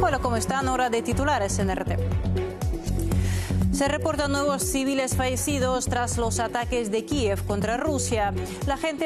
Hola, ¿cómo están? Hora de titulares en RT. Se reportan nuevos civiles fallecidos tras los ataques de Kiev contra Rusia. La gente